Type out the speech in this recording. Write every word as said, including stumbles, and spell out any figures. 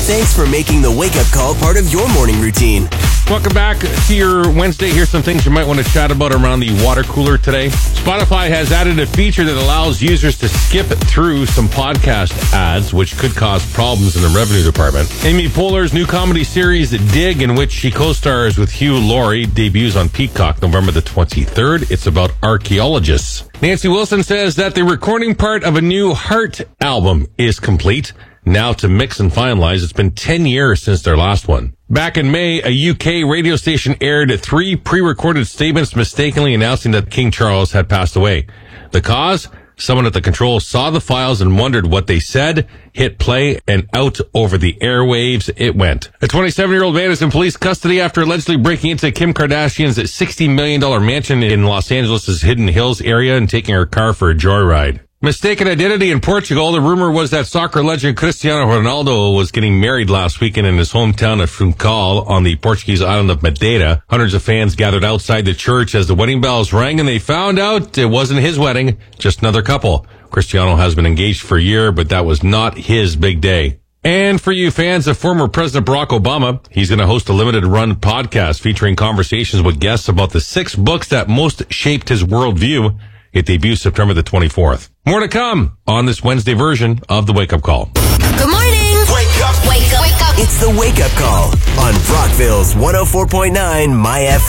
Thanks for making the wake-up call part of your morning routine. Welcome back to your Wednesday. Here's some things you might want to chat about around the water cooler today. Spotify has added a feature that allows users to skip through some podcast ads, which could cause problems in the revenue department. Amy Poehler's new comedy series, Dig, in which she co-stars with Hugh Laurie, debuts on Peacock November the twenty-third. It's about archaeologists. Nancy Wilson says that the recording part of a new Heart album is complete. Now to mix and finalize. It's been ten years since their last one. Back in May, a U K radio station aired three pre-recorded statements mistakenly announcing that King Charles had passed away. The cause? Someone at the controls saw the files and wondered what they said, hit play, and out over the airwaves it went. A twenty-seven-year-old man is in police custody after allegedly breaking into Kim Kardashian's sixty million dollars mansion in Los Angeles' Hidden Hills area and taking her car for a joyride. Mistaken identity in Portugal. The rumor was that soccer legend Cristiano Ronaldo was getting married last weekend in his hometown of Funchal on the Portuguese island of Madeira. Hundreds of fans gathered outside the church as the wedding bells rang, and they found out it wasn't his wedding, just another couple. Cristiano has been engaged for a year, but that was not his big day. And for you fans of former President Barack Obama, he's going to host a limited-run podcast featuring conversations with guests about the six books that most shaped his worldview. It debuts September the twenty-fourth. More to come on this Wednesday version of the Wake Up Call. Good morning. Wake up. Wake up. Wake up. It's the Wake Up Call on Brockville's one oh four point nine My F M.